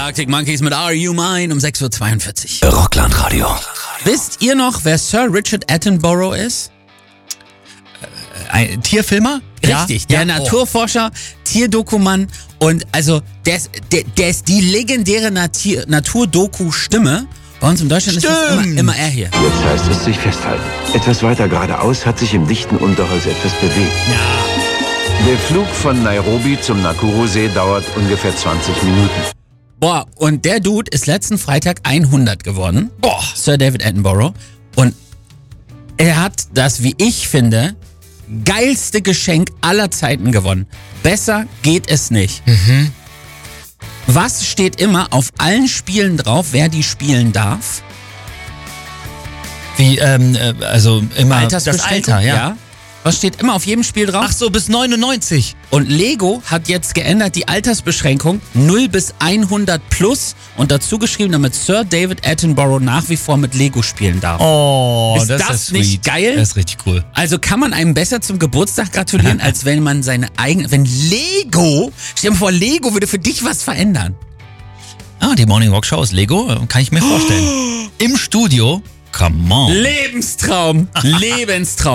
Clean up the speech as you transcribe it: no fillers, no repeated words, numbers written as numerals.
Arctic Monkeys mit Are You Mine um 6.42 Uhr. Rockland-Radio. Wisst ihr noch, wer Sir Richard Attenborough ist? Ein Tierfilmer? Richtig, der Naturforscher, Tierdokumann und also der ist die legendäre Naturdoku-Stimme. Bei uns in Deutschland ist das immer er hier. Jetzt heißt es sich festhalten. Etwas weiter geradeaus hat sich im dichten Unterholz etwas bewegt. Ja. Der Flug von Nairobi zum Nakuru-See dauert ungefähr 20 Minuten. Boah, und der Dude ist letzten Freitag 100 geworden. Boah. Sir David Attenborough. Und er hat das, wie ich finde, geilste Geschenk aller Zeiten gewonnen. Besser geht es nicht. Was steht immer auf allen Spielen drauf, wer die spielen darf? Wie, also immer das Altersbeschränkung, Alter, ja. Was steht immer auf jedem Spiel drauf? Ach so, bis 99. Und Lego hat jetzt geändert die Altersbeschränkung 0 bis 100 plus und dazu geschrieben, damit Sir David Attenborough nach wie vor mit Lego spielen darf. Oh, Ist das nicht sweet. geil? Das ist richtig cool. Also kann man einem besser zum Geburtstag gratulieren, als wenn man seine eigene, wenn Lego, stell dir mal vor, Lego würde für dich was verändern. Ah, die Morning Rock Show ist Lego, kann ich mir vorstellen. Im Studio, come on. Lebenstraum, Lebenstraum.